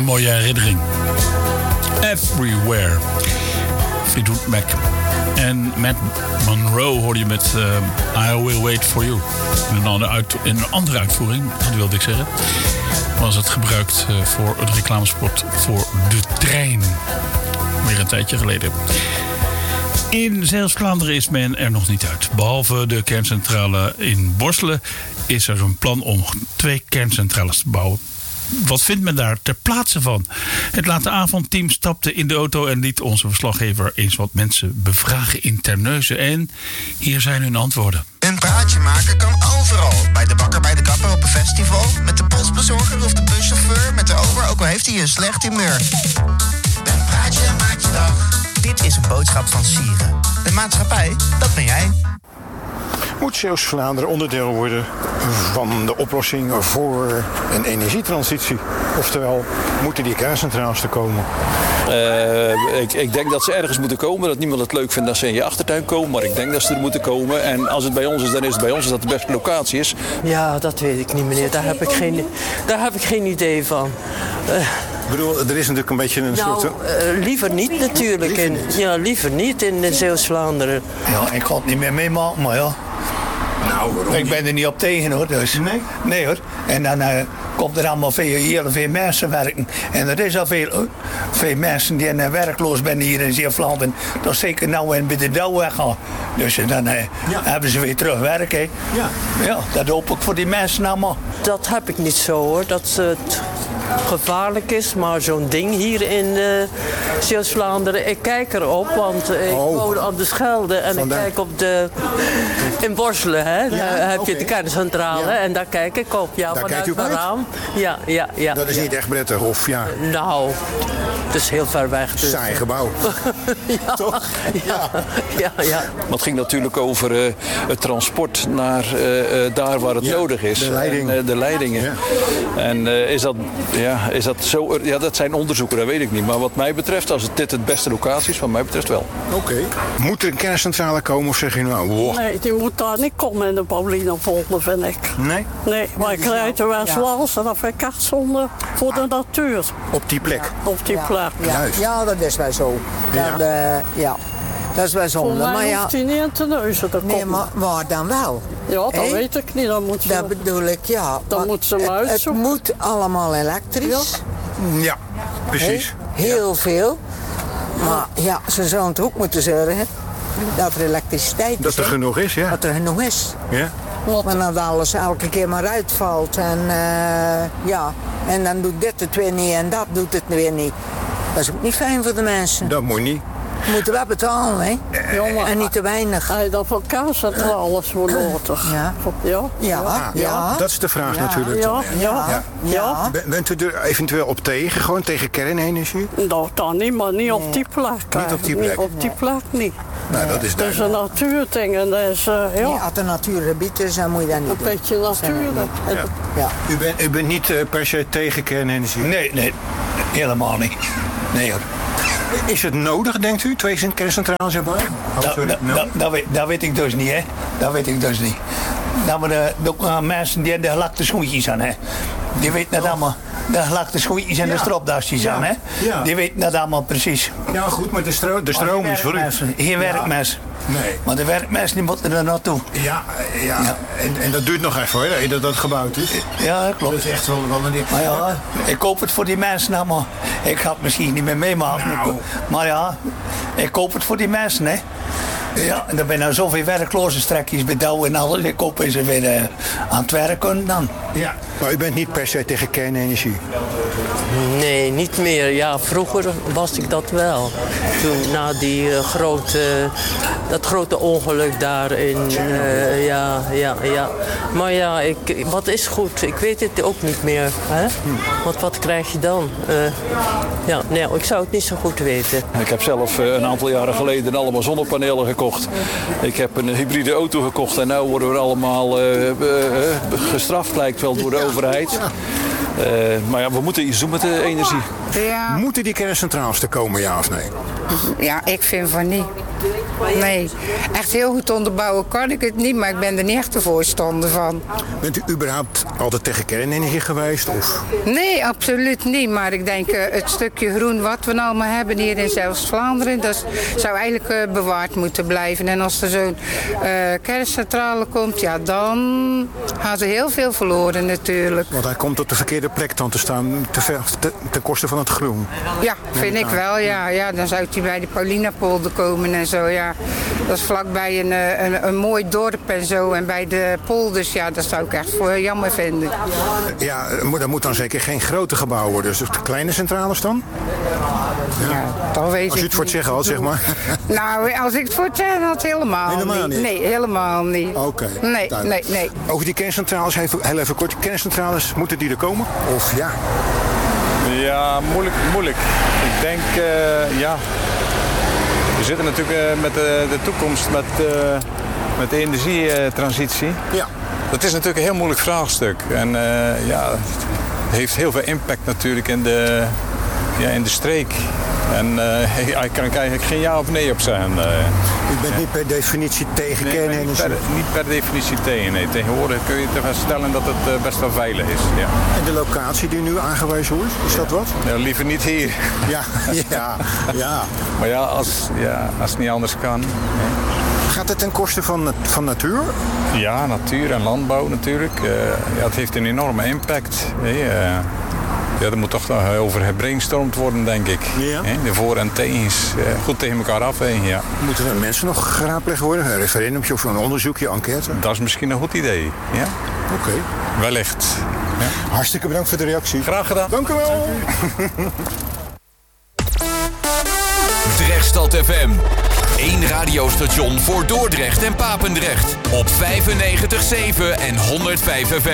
Een mooie herinnering. Everywhere. Fleetwood Mac. En Matt Monroe hoorde je met I Will Wait For You. In een andere uitvoering, dat wilde ik zeggen, was het gebruikt voor het reclamespot voor de trein. Weer een tijdje geleden. In Zeeuws-Vlaanderen is men er nog niet uit. Behalve de kerncentrale in Borselen is er een plan om 2 kerncentrales te bouwen. Wat vindt men daar ter plaatse van? Het late avondteam stapte in de auto en liet onze verslaggever eens wat mensen bevragen in Terneuzen. En hier zijn hun antwoorden. Een praatje maken kan overal. Bij de bakker, bij de kapper, op een festival. Met de postbezorger of de buschauffeur. Met de ober, ook al heeft hij een slecht humeur. Een praatje maakt je dag. Dit is een boodschap van Sieren. De maatschappij, dat ben jij. Moet Zeeuws-Vlaanderen onderdeel worden van de oplossing voor een energietransitie? Oftewel, moeten die kerncentrales er komen? Ik denk dat ze ergens moeten komen. Dat niemand het leuk vindt dat ze in je achtertuin komen. Maar ik denk dat ze er moeten komen. En als het bij ons is, dan is het bij ons. Als dat de beste locatie is. Ja, dat weet ik niet, meneer. Daar heb ik geen idee van. Ik bedoel, er is natuurlijk een beetje een soort... Liever niet natuurlijk. Liever niet in Zeeuws-Vlaanderen. Ja, ik ga het niet meer meemaken, maar ja. Nou, waarom ik ben er niet op tegen, hoor. Dus. Nee? Nee, hoor. En dan komt er allemaal heel veel mensen werken. En er is al veel mensen die werkloos zijn hier in Zeeuws-Vlaanderen. Dat is zeker nou en bij de Douw weggaan. Dus dan hebben ze weer terug werk, hè. Ja. Ja, dat hoop ik voor die mensen allemaal. Dat heb ik niet zo, hoor. Dat het gevaarlijk is, maar zo'n ding hier in Zeeuws-Vlaanderen, ik kijk erop, want ik woon aan de Schelde en ik kijk op in Borselen, hè. Daar heb je de kerncentrale en daar kijk ik op. Ja, daar vanuit kijkt u mijn raam. Ja. Dat is niet echt prettig, of ja? Nou, het is heel ver weg. Dus. Saai gebouw. Ja. Toch? Ja. Maar het ging natuurlijk over het transport naar daar waar het nodig is. De leiding. En, de leidingen. Ja. En is dat zo? Ja, dat zijn onderzoeken, dat weet ik niet. Maar wat mij betreft, als dit het beste locatie is, wat mij betreft wel. Oké. Moet er een kerncentrale komen of zeg je nou... Wow. Nee, die moet daar niet komen in de Paulinepolder, vind ik. Nee? Nee, maar ik rijd er wel eens langs en dat vind ik echt zonde voor de natuur. Op die plek? Op die plek. Ja, dat is wel zo. Dat is wel zonde. Voor mij maar hoeft hij niet in Terneuzen te komen. Nee, maar waar dan wel? Ja, dat weet ik niet. Dat bedoel ik, ja. Dan moet ze hem uitzoeken. Het moet allemaal elektrisch. Ja, precies. Heel veel. Maar ja, ze zouden het ook moeten zorgen dat er elektriciteit is. Dat er genoeg is, ja. Dat er genoeg is. Ja. Maar dat alles elke keer maar uitvalt. En en dan doet dit het weer niet en dat doet het weer niet. Dat is ook niet fijn voor de mensen. Dat moet niet. We moeten wel betalen, hè? En niet te weinig. Hij dat voor kerncentrales voor nodig. Ja. Dat is de vraag natuurlijk. Ja. Bent u er eventueel op tegen, gewoon tegen kernenergie? Nou, dan niet, maar niet op die plek. Niet op die plek? Niet op die plek niet. Nou, dat is een natuurding en dat is, Nee, als het een natuurgebied is, dan moet je dat niet doen. Een beetje natuurlijk. Ja. U bent niet per se tegen kernenergie? Nee, helemaal niet. Nee, hoor. Is het nodig, denkt u, 2 kerncentrales erbij? Dat weet ik dus niet, hè. Dat weet ik dus niet. Dat we de mensen die de gelakte schoentjes aan, hè. Die weten dat allemaal. De gelakte schoentjes en de stropdasjes aan, hè. Ja. Die weten dat allemaal precies. Ja, goed, maar de stroom is voor u. Geen werkmensen. Nee. Maar de werkmensen die moeten er naartoe. Ja. En dat duurt nog even, hoor, dat gebouwd is. Ja, dat klopt. Dat is echt wel een ding. Maar ja, ik koop het voor die mensen allemaal. Ik ga het misschien niet meer meemaken. Nou. Maar ja, ik koop het voor die mensen, hè. Ja, en er zijn nou zoveel werkloze strekjes bij Douw en alles. Ik hoop ze weer aan het werken dan. Ja. Maar u bent niet per se tegen kernenergie? Nee, niet meer. Ja, vroeger was ik dat wel. Toen na dat grote ongeluk daar in... Maar ja, wat is goed? Ik weet het ook niet meer. Hè? Want wat krijg je dan? Ik zou het niet zo goed weten. Ik heb zelf een aantal jaren geleden allemaal zonnepanelen gekocht. Ik heb een hybride auto gekocht en nu worden we allemaal gestraft, lijkt wel, door de overheid. Maar ja, we moeten iets doen met de energie. Ja. Moeten die kerncentrales er komen, ja of nee? Ja, ik vind van niet. Nee, echt heel goed onderbouwen kan ik het niet, maar ik ben er niet echt de voorstander van. Bent u überhaupt altijd tegen kernenergie geweest? Of? Nee, absoluut niet. Maar ik denk het stukje groen wat we allemaal hebben hier in Zeeuws-Vlaanderen, dat zou eigenlijk bewaard moeten blijven. En als er zo'n kerncentrale komt, ja, dan gaan ze heel veel verloren natuurlijk. Want hij komt op de verkeerde plek dan te staan, ten koste van het groen. Ja, vind ik wel. Ja, dan zou hij bij de Paulinapolder komen en zo. Ja. Dat is vlakbij een mooi dorp en zo. En bij de polders, ja, dat zou ik echt voor jammer vinden. Ja, dat moet dan zeker geen grote gebouw worden. Dus de kleine centrales dan? Ja, dat weet ik. Als je het voor het zeggen had, zeg maar. Nou, als ik het voor het zeggen had, helemaal niet. Nee, helemaal niet. Oké. Nee. Over die kerncentrales, heel even kort. Kerncentrales, moeten die er komen? Of ja? Ja, moeilijk. Ik denk, we zitten natuurlijk met de toekomst, met de energietransitie. Ja. Dat is natuurlijk een heel moeilijk vraagstuk. En het heeft heel veel impact natuurlijk in de streek. En daar kan ik eigenlijk geen ja of nee op zijn. U bent niet per definitie tegen kernenergie? Niet per definitie tegen, nee. Tegenwoordig kun je toch stellen dat het best wel veilig is. Ja. En de locatie die nu aangewezen wordt, is dat wat? Ja, liever niet hier. Ja. Maar ja, als het niet anders kan. Gaat het ten koste van natuur? Ja, natuur en landbouw natuurlijk. Het heeft een enorme impact. Er moet toch over gebrainstormd worden, denk ik. Ja. De voor- en tegens goed tegen elkaar afwegen, ja. Moeten er mensen nog geraadpleegd worden? Een referendumtje of een onderzoekje, enquête? Dat is misschien een goed idee, ja. Oké. Wellicht. Ja. Hartstikke bedankt voor de reactie. Graag gedaan. Dank u wel. Drechtstad FM. 1 radiostation voor Dordrecht en Papendrecht. Op 95.7 en 105 FM.